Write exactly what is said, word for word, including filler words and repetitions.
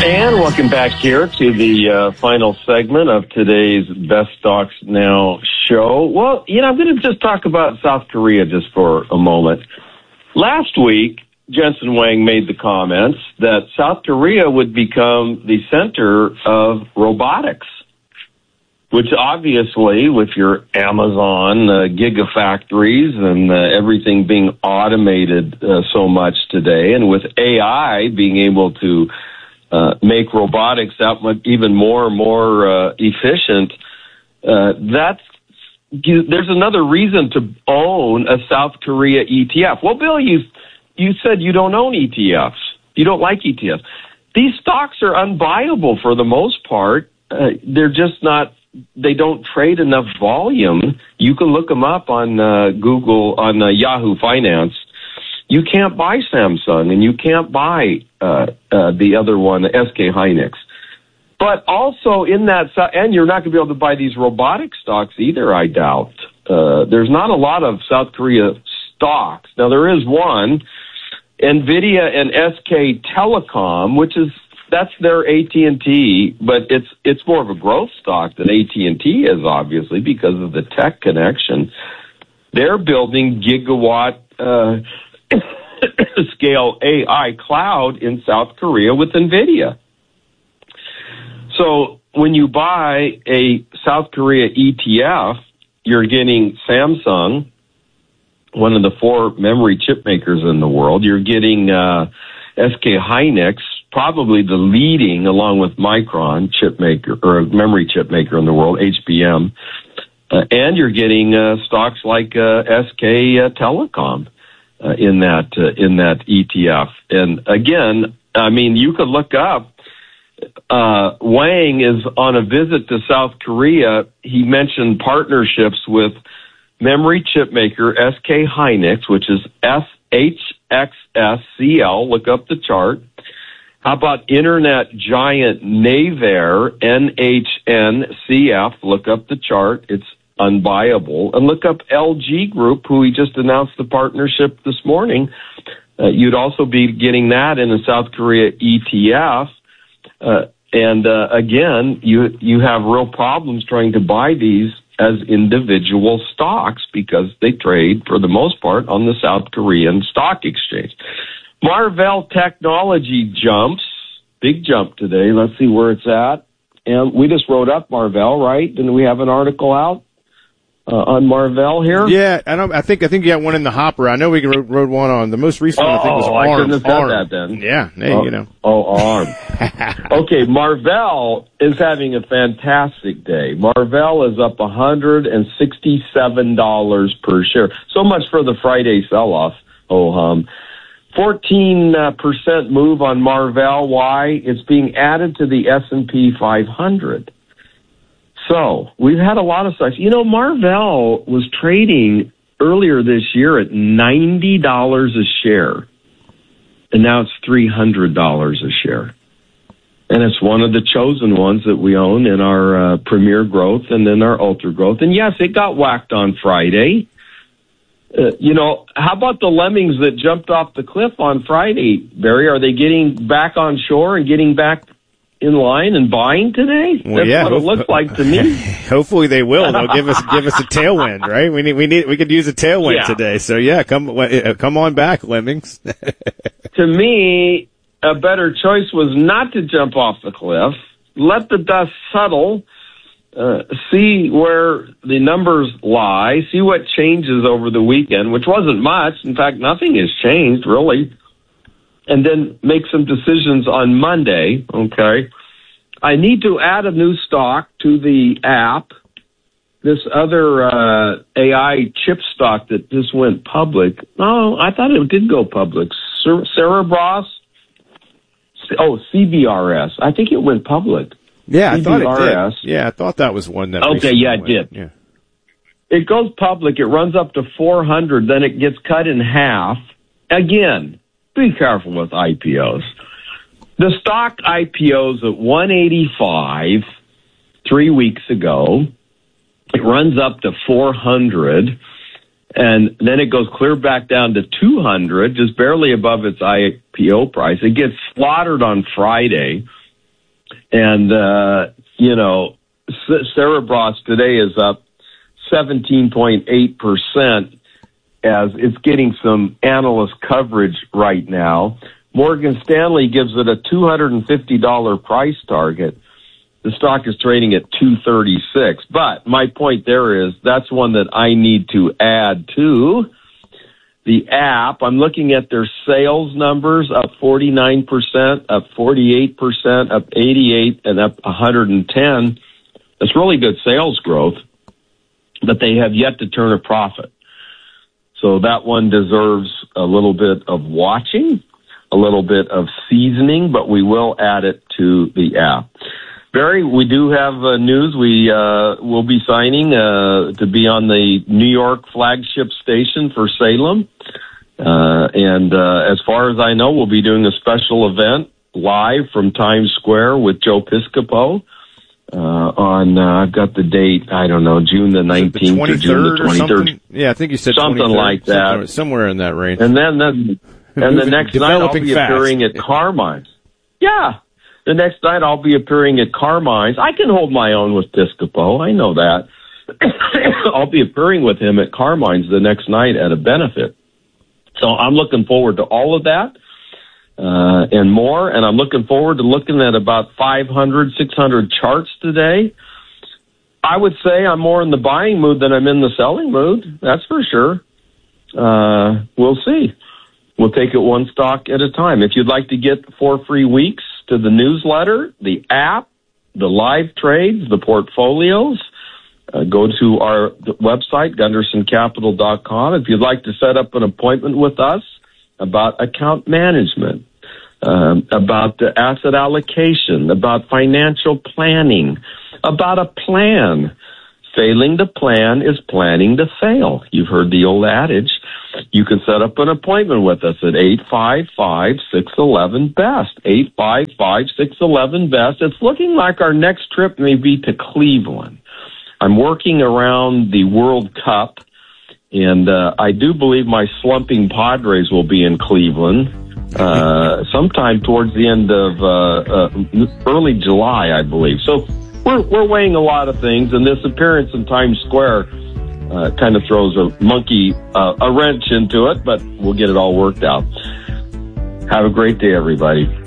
And welcome back here to the uh, final segment of today's Best Stocks Now show. Well, you know, I'm going to just talk about South Korea just for a moment. Last week, Jensen Huang made the comments that South Korea would become the center of robotics, which obviously, with your Amazon uh, gigafactories and uh, everything being automated uh, so much today, and with A I being able to uh, make robotics that much even more and more uh, efficient, uh, that's you, there's another reason to own a South Korea E T F. Well, Bill, you you said you don't own E T Fs. You don't like E T Fs. These stocks are unbuyable for the most part. Uh, they're just not. They don't trade enough volume. You can look them up on uh, Google, on uh, Yahoo Finance. You can't buy Samsung, and you can't buy uh, uh, the other one, S K Hynix. But also in that, and you're not going to be able to buy these robotic stocks either, I doubt. Uh, there's not a lot of South Korea stocks. Now, there is one, NVIDIA and S K Telecom, which is that's their A T and T, but it's it's more of a growth stock than A T and T is, obviously, because of the tech connection. They're building gigawatt uh, scale A I cloud in South Korea with NVIDIA. So when you buy a South Korea E T F, you're getting Samsung, one of the four memory chip makers in the world. You're getting uh, S K Hynix, probably the leading, along with Micron, chip maker or memory chip maker in the world, H B M, uh, and you're getting uh, stocks like uh, S K uh, Telecom uh, in that uh, in that E T F. And again, I mean, you could look up. Uh, Wang is on a visit to South Korea. He mentioned partnerships with memory chip maker S K Hynix, which is S H X S C L. Look up the chart. How about internet giant Naver, N H N C F? Look up the chart. It's unbuyable. And look up L G Group, who we just announced the partnership this morning. Uh, you'd also be getting that in a South Korea E T F. Uh, and uh, again, you you have real problems trying to buy these as individual stocks because they trade, for the most part, on the South Korean stock exchange. Marvell Technology jumps, big jump today. Let's see where it's at. And we just wrote up Marvell, right? Didn't we have an article out uh, on Marvell here? Yeah, I don't. I think I think you got one in the hopper. I know we wrote, wrote one on the most recent. Oh, one I think was I ARM. couldn't have said ARM. that then. Yeah, hey, oh, you know. Oh, ARM. Okay, Marvell is having a fantastic day. Marvell is up one hundred sixty-seven dollars per share. So much for the Friday sell-off. Oh, hum. fourteen percent move on Marvell. Why? It's being added to the S and P five hundred. So we've had a lot of stocks. You know, Marvell was trading earlier this year at ninety dollars a share, and now it's three hundred dollars a share. And it's one of the chosen ones that we own in our uh, Premier Growth and in our Ultra Growth. And yes, it got whacked on Friday. Uh, you know, how about the lemmings that jumped off the cliff on Friday, Barry? Are they getting back on shore and getting back in line and buying today? Well, That's yeah, what it looks like to me. Hopefully they will. They'll give us give us a tailwind, right? We need we need we could use a tailwind Yeah. today. So yeah, come come on back, lemmings. To me, a better choice was not to jump off the cliff. Let the dust settle. Uh, see where the numbers lie, see what changes over the weekend, which wasn't much. In fact, nothing has changed, really. And then make some decisions on Monday, okay? I need to add a new stock to the app. This other uh, A I chip stock that just went public. Oh, I thought it did go public. Cer- Cerebras? Oh, C B R S. I think it went public. Yeah, I thought it C B R S. did. Yeah, I thought that was one that. Okay, yeah, it went. did. Yeah. It goes public. It runs up to four hundred. Then it gets cut in half. Again, be careful with I P Os. The stock I P Os at one eighty-five three weeks ago. It runs up to four hundred. And then it goes clear back down to two hundred, just barely above its I P O price. It gets slaughtered on Friday. And, uh, you know, Cerebras today is up seventeen point eight percent as it's getting some analyst coverage right now. Morgan Stanley gives it a two hundred fifty dollars price target. The stock is trading at two thirty-six. But my point there is that's one that I need to add to. The app, I'm looking at their sales numbers, up forty-nine percent, up forty-eight percent, up eighty-eight, and up one hundred ten. That's really good sales growth, but they have yet to turn a profit. So that one deserves a little bit of watching, a little bit of seasoning, but we will add it to the app. Barry, we do have uh, news. We uh, will be signing uh, to be on the New York flagship station for Salem. Uh, and uh, as far as I know, we'll be doing a special event live from Times Square with Joe Piscopo uh, on, uh, I've got the date, I don't know, June the nineteenth or June the twenty-third. Yeah, I think you said something twenty-third, like that. Somewhere, somewhere in that range. And then the, and the next night I'll be fast. appearing at Carmine's. Yeah. The next night I'll be appearing at Carmine's. I can hold my own with Piscopo. I know that. I'll be appearing with him at Carmine's the next night at a benefit. So I'm looking forward to all of that uh, and more. And I'm looking forward to looking at about five hundred, six hundred charts today. I would say I'm more in the buying mood than I'm in the selling mood. That's for sure. Uh, we'll see. We'll take it one stock at a time. If you'd like to get four free weeks to the newsletter, the app, the live trades, the portfolios, uh, go to our website, gunderson capital dot com. If you'd like to set up an appointment with us about account management, um, about the asset allocation, about financial planning, about a plan. Failing to plan is planning to fail. You've heard the old adage. You can set up an appointment with us at eight five five, six one one, B E S T, eight five five, six one one, B E S T. It's looking like our next trip may be to Cleveland. I'm working around the World Cup, and uh, I do believe my slumping Padres will be in Cleveland uh, sometime towards the end of uh, uh, early July, I believe. So we're, we're weighing a lot of things, and this appearance in Times Square Uh, kind of throws a monkey, uh, a wrench into it, but we'll get it all worked out. Have a great day, everybody.